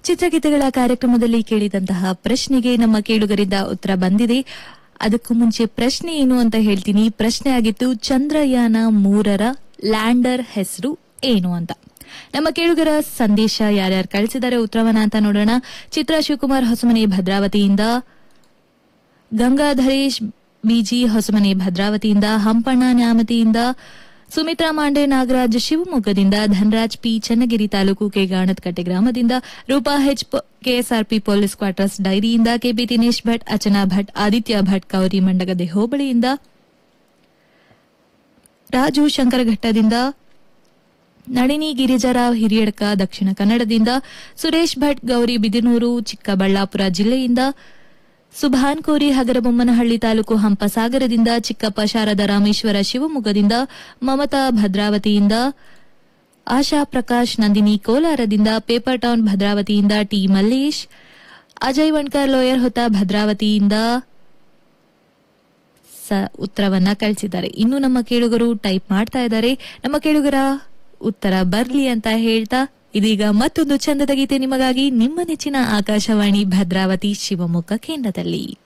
ಚಿತ್ರಗೀತೆಗಳ ಕಾರ್ಯಕ್ರಮದಲ್ಲಿ ಕೇಳಿದಂತಹ ಪ್ರಶ್ನೆಗೆ ನಮ್ಮ ಕೇಳುಗರಿಂದ ಉತ್ತರ ಬಂದಿದೆ. ಅದಕ್ಕೂ ಮುಂಚೆ ಪ್ರಶ್ನೆ ಏನು ಅಂತ ಹೇಳ್ತೀನಿ. ಪ್ರಶ್ನೆ ಆಗಿತ್ತು, ಚಂದ್ರಯಾನ 3ರ ಲ್ಯಾಂಡರ್ ಹೆಸರು ಏನು ಅಂತ. ನಮ್ಮ ಕೇಳುಗರ ಸಂದೇಶ ಯಾರ್ಯಾರು ಕಳಿಸಿದ್ದಾರೆ ಉತ್ತರವನ್ನ ಅಂತ ನೋಡೋಣ. ಚಿತ್ರ ಶಿವಕುಮಾರ್ ಹೊಸಮನೆ ಭದ್ರಾವತಿಯಿಂದ, ಗಂಗಾಧರೇಶ್ ಬಿಜಿ ಹೊಸಮನೆ ಭದ್ರಾವತಿಯಿಂದ, ಹಂಪಣ್ಣ ನ್ಯಾಮತಿಯಿಂದ, ಸುಮಿತ್ರಾ ಮಾಂಡೆ ನಾಗರಾಜ್ ಶಿವಮೊಗ್ಗದಿಂದ, ಧನರಾಜ್ ಪಿ ಚನ್ನಗಿರಿ ತಾಲೂಕು ಕೆಗಾಣದಕಟ್ಟೆ ಗ್ರಾಮದಿಂದ, ರೂಪಾ ಹೆಚ್ KSRP police quarters ಡೈರಿಯಿಂದ, KB Dinesh Bhat, ಅಚನಾ Bhat, Aditya Bhat ಕೌರಿ Mandagadde ಹೋಬಳಿಯಿಂದ, Raju ಶಂಕರಘಟ್ಟದಿಂದ, Nalini Girija Rao Hiriyadka ದಕ್ಷಿಣ ಕನ್ನಡದಿಂದ, ಸುರೇಶ್ ಭಟ್ ಗೌರಿ ಬಿದಿನೂರು ಚಿಕ್ಕಬಳ್ಳಾಪುರ ಜಿಲ್ಲೆಯಿಂದ, ಸುಭಾನ್ ಕೋರಿ ಹಗರಬೊಮ್ಮನಹಳ್ಳಿ ತಾಲೂಕು ಹಂಪಸಾಗರದಿಂದ, ಚಿಕ್ಕಪ್ಪ ಶಾರದಾ ರಾಮೇಶ್ವರ ಶಿವಮೊಗ್ಗದಿಂದ, ಮಮತಾ ಭದ್ರಾವತಿಯಿಂದ, ಆಶಾ ಪ್ರಕಾಶ್ ನಂದಿನಿ ಕೋಲಾರದಿಂದ, ಪೇಪರ್ ಟೌನ್ ಭದ್ರಾವತಿಯಿಂದ ಟಿ ಮಲ್ಲೇಶ್, ಅಜಯ್ ವಣ್ಕರ್ ಲೋಯರ್ ಹೊತ್ತ ಭದ್ರಾವತಿಯಿಂದ ಉತ್ತರವನ್ನ ಕಳಿಸಿದ್ದಾರೆ. ಇನ್ನು ನಮ್ಮ ಕೇಳುಗರು ಟೈಪ್ ಮಾಡ್ತಾ ಇದ್ದಾರೆ. ನಮ್ಮ ಕೇಳುಗರ ಉತ್ತರ ಬರ್ಲಿ ಅಂತ ಹೇಳ್ತಾ ಇದೀಗ ಮತ್ತೊಂದು ಚಂದದ ಗೀತೆ ನಿಮಗಾಗಿ ನಿಮ್ಮ ನೆಚ್ಚಿನ ಆಕಾಶವಾಣಿ ಭದ್ರಾವತಿ ಶಿವಮೊಗ್ಗ ಕೇಂದ್ರದಲ್ಲಿ.